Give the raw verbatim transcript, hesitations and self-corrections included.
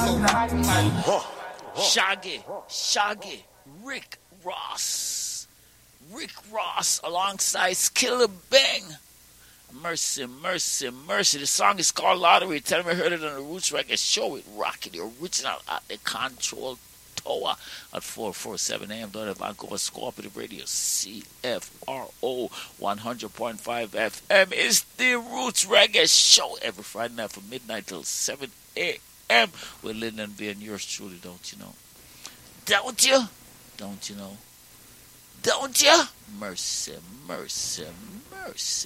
Shaggy, Shaggy, Rick Ross. Rick Ross alongside Skilla Bang. Mercy, mercy, mercy. The song is called Lottery. Tell me I heard it on the Roots Reggae Show with Rocky, the original at the Control Tower at four forty-seven a.m. down at Vancouver's Cooperative Radio, C F R O one hundred point five F M. It's the Roots Reggae Show every Friday night from midnight till seven a.m. with Lyndon B and yours truly, don't you know? Don't you? Don't you know? Don't you? Mercy, mercy, mercy.